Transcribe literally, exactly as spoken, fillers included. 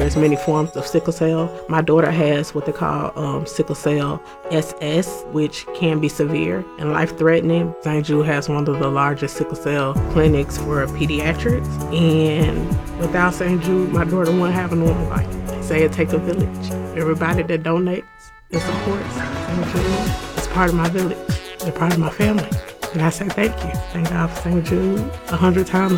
there's many forms of sickle cell. My daughter has what they call um, sickle cell S S, which can be severe and life-threatening. Saint Jude has one of the largest sickle cell clinics for pediatrics, and without Saint Jude, my daughter wouldn't have a normal life. They say it takes a village. Everybody that donates and supports Saint Jude is part of my village. They're part of my family. And I say thank you. Thank God for Saint Jude a hundred times